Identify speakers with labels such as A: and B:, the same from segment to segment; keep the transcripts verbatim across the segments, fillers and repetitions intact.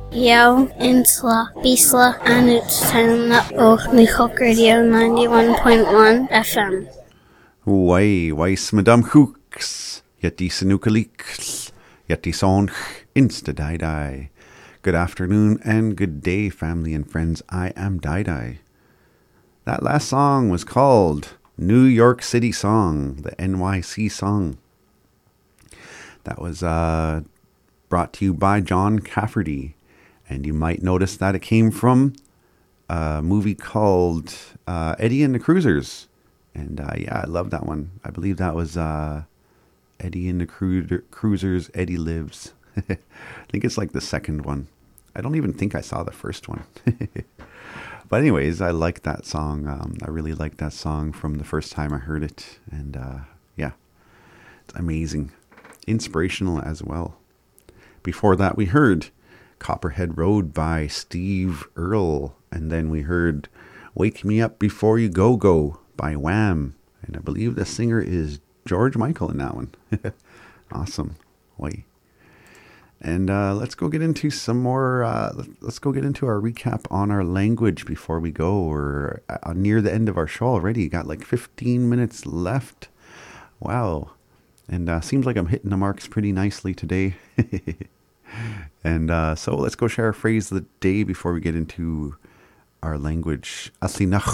A: Yeo, Insla, Bisla, and it's time up of New Hook Radio ninety-one point one F M.
B: Wai, wais Madame Hooks, yet die Sanukalix, yet die Sonch, insta die die. Good afternoon and good day, family and friends. I am Dai Dai. That last song was called New York City Song, the N Y C song. That was uh, brought to you by John Cafferty. And you might notice that it came from a movie called uh, Eddie and the Cruisers. And uh, yeah, I love that one. I believe that was uh, Eddie and the Cru- Cruisers, Eddie Lives. I think it's like the second one. I don't even think I saw the first one. But anyways, I like that song. Um, I really like that song from the first time I heard it. And uh, yeah, it's amazing. Inspirational as well. Before that, we heard Copperhead Road by Steve Earle. And then we heard Wake Me Up Before You Go Go by Wham. And I believe the singer is George Michael in that one. Awesome. Wait. And uh, let's go get into some more, uh, let's go get into our recap on our language before we go. We're uh, near the end of our show already. Got like fifteen minutes left. Wow. And uh, seems like I'm hitting the marks pretty nicely today. And uh, so let's go share a phrase of the day before we get into our language. Let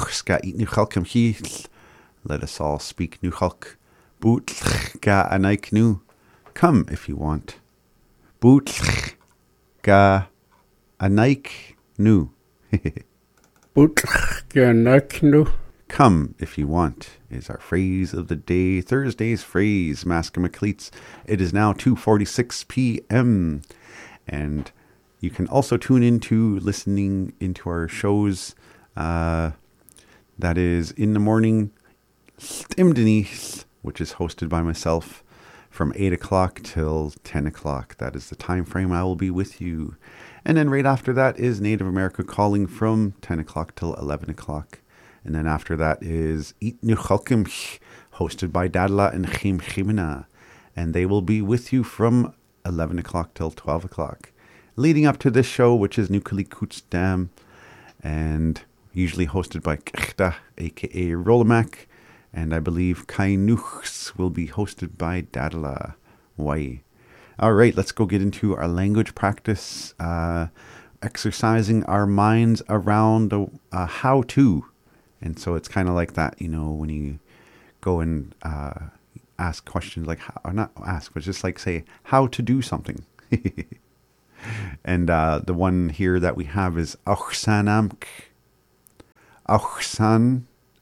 B: us all speak Nuchalk. Boot ga anaik nu. Come if you want. Boot ga anaik nu.
C: Boot ga anaik nu.
B: Come if you want is our phrase of the day. Thursday's phrase, Masker McCleats. It is now two forty-six p.m. And you can also tune into listening into our shows. Uh, that is in the morning, Stimdini, which is hosted by myself from eight o'clock till ten o'clock. That is the time frame I will be with you. And then right after that is Native America Calling from ten o'clock till eleven o'clock. And then after that is Eat Nuchalkim, hosted by Dadla and Chim Chimina. And they will be with you from eleven o'clock till twelve o'clock. Leading up to this show, which is Nukali Kutsdam, and usually hosted by Kechta, aka Rolamak. And I believe Kainuchs will be hosted by Dadla Wai. All right, let's go get into our language practice, uh, exercising our minds around a, a how-to. And so it's kind of like that, you know, when you go and uh, ask questions like, how, or not ask, but just like say how to do something. And uh, the one here that we have is Ochsanamk. Ochsanamk.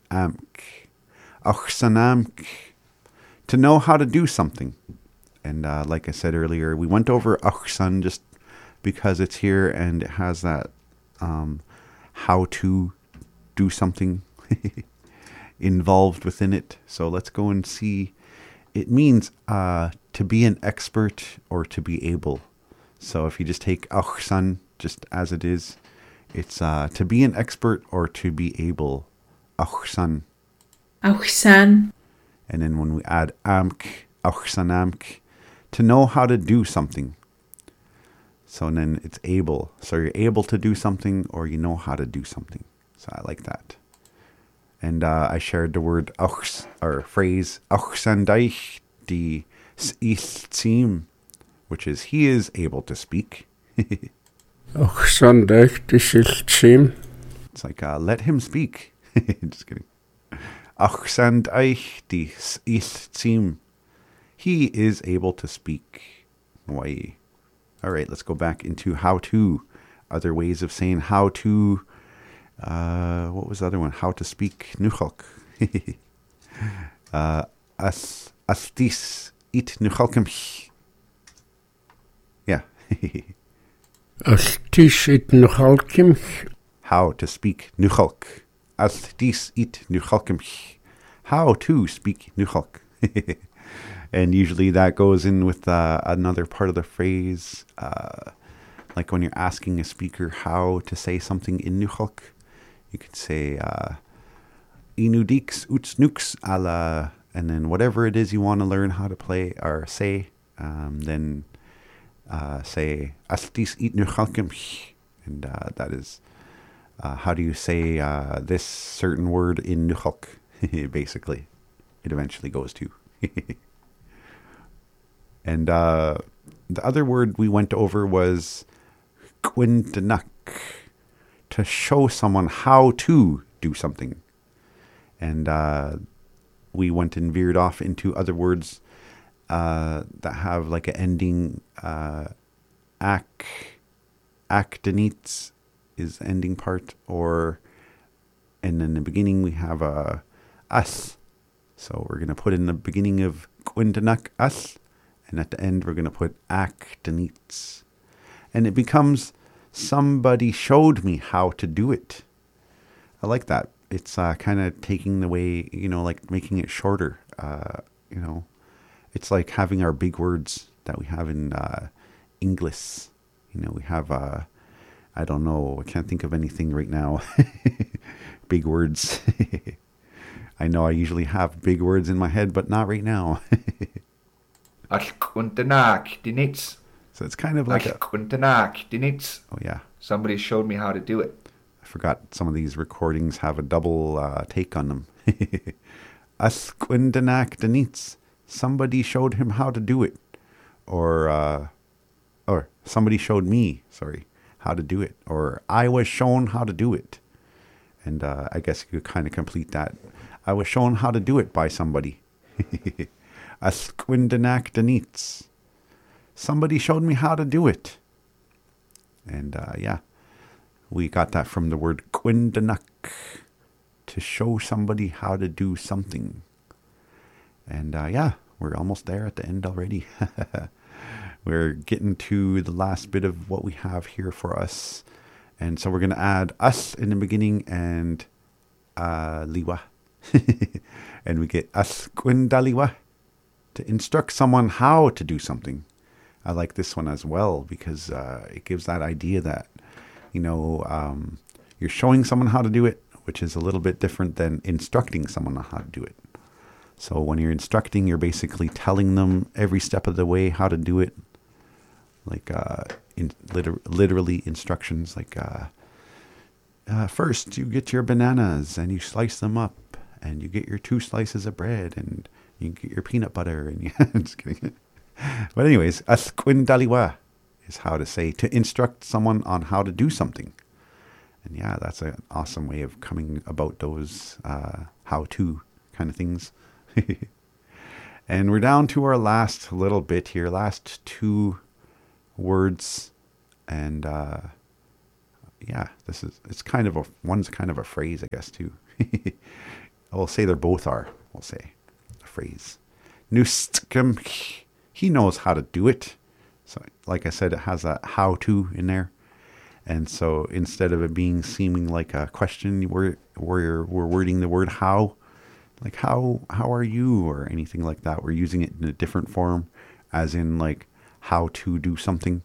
B: Ochsanamk. To know how to do something. And uh, like I said earlier, we went over Ochsan just because it's here and it has that um, how to do something involved within it. So let's go and see. It means uh, to be an expert or to be able. So if you just take Ochsan just as it is, it's uh, to be an expert or to be able. Ochsan.
D: Ochsan.
B: And then when we add amk, Ochsanamk, to know how to do something. So then it's able. So you're able to do something or you know how to do something. So I like that. And uh, I shared the word ochs, or phrase, ochsandaich di s'iltsim, which is he is able to speak.
C: Ochsandaich di s'iltsim.
B: It's like, uh, let him speak. Just kidding. Ochsandaich di s'iltsim. He is able to speak. Why? All right, let's go back into how to. Other ways of saying how to. Uh, what was the other one? How to speak Nuchalk. uh, as astis it Nuchalkim. Yeah.
C: Astis it Nuchalkim.
B: How to speak Nuchalk. Astis it Nuchalkim. How to speak Nuchalk. And usually that goes in with uh, another part of the phrase, uh, like when you're asking a speaker how to say something in Nuchalk. You could say, uh, Inudix utsnux ala, and then whatever it is you want to learn how to play or say, um, then uh, say astis eat nuchalkim, and uh, that is uh, how do you say uh, this certain word in nuchalk? Basically, it eventually goes to. And uh, the other word we went over was quintanak, to show someone how to do something. And uh, we went and veered off into other words uh, that have like an ending. Uh, ak, akdenitz is the ending part, or and in the beginning we have a as. So we're gonna put in the beginning of quintanak as, and at the end we're gonna put akdenitz, and it becomes somebody showed me how to do it. I like that. It's uh, kind of taking the way, you know, like making it shorter. Uh, you know, it's like having our big words that we have in uh, English. You know, we have, uh, I don't know, I can't think of anything right now. Big words. I know I usually have big words in my head, but not right now.
E: Ashkuntanak dinitz.
B: So it's kind of like a,
E: Ashkuntanak dinitz.
B: oh yeah,
E: Somebody showed me how to do it.
B: I forgot some of these recordings have a double uh, take on them. Asquindanak Denitz. Somebody showed him how to do it. Or, uh, or somebody showed me, sorry, how to do it. Or I was shown how to do it. And uh, I guess you could kind of complete that. I was shown how to do it by somebody. Asquindanak Denitz. Somebody showed me how to do it. And uh, yeah. We got that from the word quindanak, to show somebody how to do something. And uh, yeah, we're almost there at the end already. We're getting to the last bit of what we have here for us. And so we're going to add us in the beginning and uh, liwa. And we get us quindaliwa, to instruct someone how to do something. I like this one as well because uh, it gives that idea that, you know, um, you're showing someone how to do it, which is a little bit different than instructing someone on how to do it. So when you're instructing, you're basically telling them every step of the way how to do it. Like uh, in liter- literally instructions, like uh, uh, first you get your bananas and you slice them up, and you get your two slices of bread, and you get your peanut butter. And you just kidding. But anyways, asquindaliwa is how to say, to instruct someone on how to do something. And yeah, that's an awesome way of coming about those uh, how-to kind of things. And we're down to our last little bit here, last two words. And uh, yeah, this is, it's kind of a, one's kind of a phrase, I guess, too. We'll say they're both are, we'll say, a phrase. Nustkum, he knows how to do it. So, like I said, it has a how-to in there. And so instead of it being seeming like a question, we're, we're, we're wording the word how. Like, how how are you? Or anything like that. We're using it in a different form, as in, like, how to do something.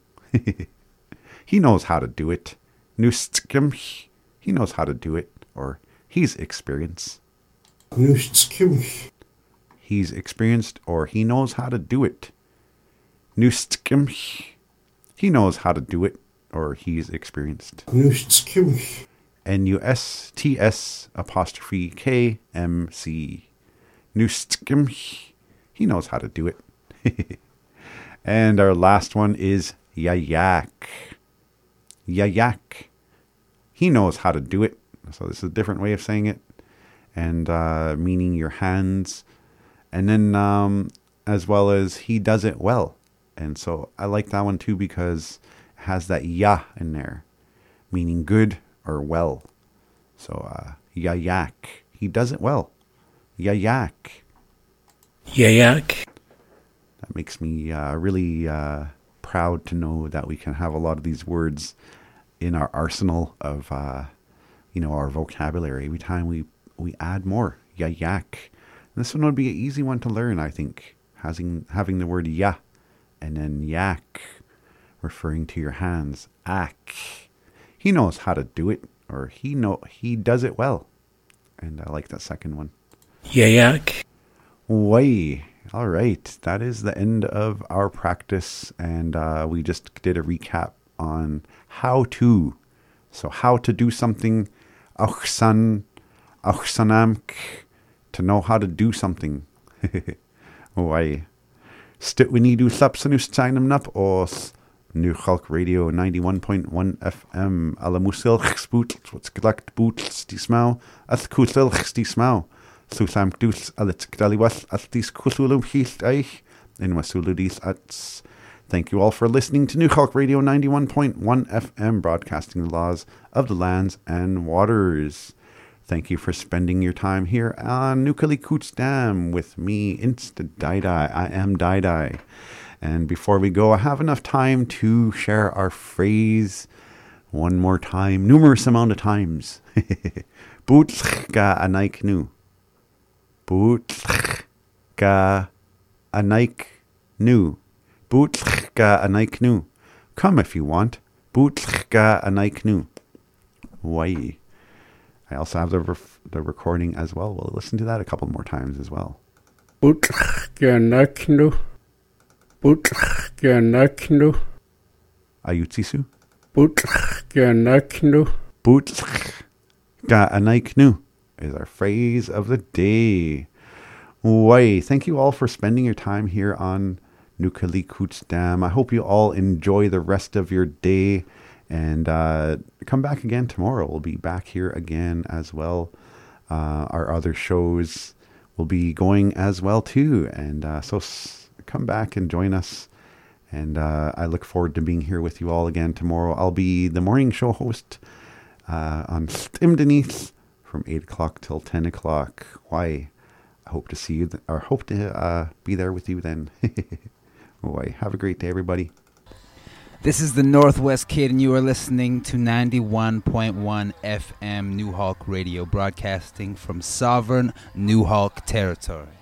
B: He knows how to do it. Nustkim, he knows how to do it. Or, he's experienced.
C: Nustkim,
B: He's experienced, or he knows how to do it. Nustkim, he knows how to do it, or he's experienced.
C: Nustkim,
B: N U S T S apostrophe K M C. Nustkim, he knows how to do it. And our last one is yayak. Yayak, he knows how to do it. So this is a different way of saying it. And uh, meaning your hands. And then um, as well as he does it well. And so I like that one too because it has that ya in there, meaning good or well. So uh, yayak, he does it well. Yayak.
C: Yayak,
B: That makes me uh, really uh, proud to know that we can have a lot of these words in our arsenal of, uh, you know, our vocabulary. Every time we, we add more. Yayak. This one would be an easy one to learn, I think. Having, having the word ya and then yak, referring to your hands. Ak. He knows how to do it, or he know he does it well. And I like that second one.
C: yayak,
B: Way. All right. That is the end of our practice. And uh, we just did a recap on how to. So how to do something. Auchsan, auchsanamk. To know how to do something. Why? Stit we need to slapsanus tsainam nap os. Nu Chalk Radio ninety-one point one F M. Alle musilch spoetelt. Wat gelakt boetels die smau. As kuselch die smau. Susam dus alit gdaliwas as dis kusulum hiest eich. In wasuludis ats. Thank you all for listening to New Chalk Radio ninety-one point one F M, broadcasting the laws of the lands and waters. Thank you for spending your time here on Nukalikoots Dam with me, Insta Daidai. I am Daidai. And before we go, I have enough time to share our phrase one more time, numerous amount of times. Bootlch ga anaik nu. Bootlch ga anaik nu. Bootlch ga anaik nu. Come if you want. Bootlch ga anaik nu. Why? I also have the ref- the recording as well. We'll listen to that a couple more times as well.
C: Bootlch ga anaik nu. Bootlch ga anaik nu.
B: Ayutsisu?
C: Bootlch ga anaik nu.
B: Bootlch ga anaik nu is our phrase of the day. Why? Thank you all for spending your time here on Nukalikoots Dam. I hope you all enjoy the rest of your day and uh, come back again tomorrow. We'll be back here again as well. Uh, our other shows will be going as well too. And uh, so s- come back and join us. And uh, I look forward to being here with you all again tomorrow. I'll be the morning show host uh, on Stim Denise from eight o'clock till ten o'clock. Why? I hope to see you, th- or hope to uh, be there with you then. Why? Have a great day, everybody.
F: This is the Northwest Kid, and you are listening to ninety-one point one F M New Hawk Radio, broadcasting from sovereign New Hawk territory.